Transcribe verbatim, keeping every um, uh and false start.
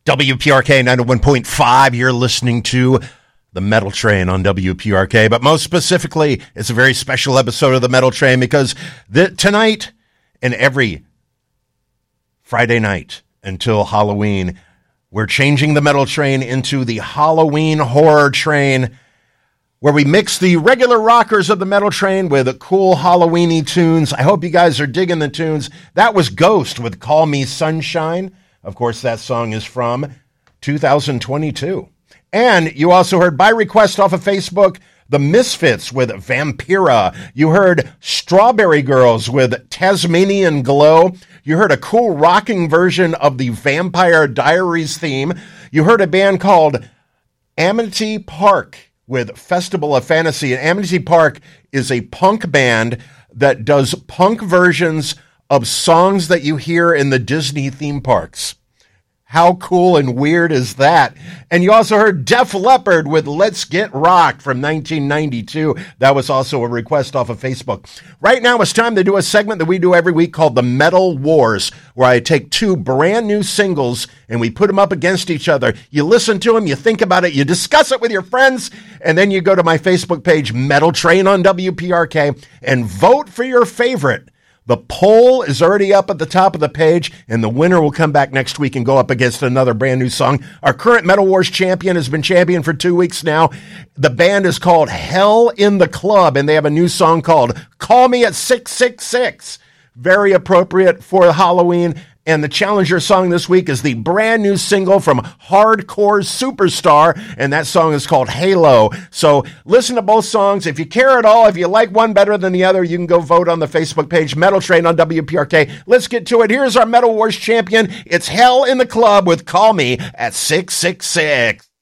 W P R K ninety-one point five, you're listening to The Metal Train on W P R K, but most specifically, it's a very special episode of The Metal Train because the, tonight and every Friday night until Halloween, we're changing The Metal Train into the Halloween Horror Train, where we mix the regular rockers of The Metal Train with cool Halloween-y tunes. I hope you guys are digging the tunes. That was Ghost with Call Me Sunshine. Of course, that song is from two thousand twenty-two. And you also heard, by request off of Facebook, The Misfits with Vampira. You heard Strawberry Girls with Tasmanian Glow. You heard a cool rocking version of the Vampire Diaries theme. You heard a band called Amity Park with Festival of Fantasy. And Amity Park is a punk band that does punk versions of songs that you hear in the Disney theme parks. How cool and weird is that? And you also heard Def Leppard with Let's Get Rocked from nineteen ninety-two. That was also a request off of Facebook. Right now it's time to do a segment that we do every week called the Metal Wars, where I take two brand new singles and we put them up against each other. You listen to them, you think about it, you discuss it with your friends, and then you go to my Facebook page, Metal Train on W P R K, and vote for your favorite. The poll is already up at the top of the page, and the winner will come back next week and go up against another brand new song. Our current Metal Wars champion has been champion for two weeks now. The band is called Hell in the Club, and they have a new song called Call Me at six six six. Very appropriate for Halloween. And the challenger song this week is the brand new single from Hardcore Superstar, and that song is called Halo. So listen to both songs. If you care at all, if you like one better than the other, you can go vote on the Facebook page, Metal Train on W P R K. Let's get to it. Here's our Metal Wars champion. It's Hell in the Club with Call Me at six six six.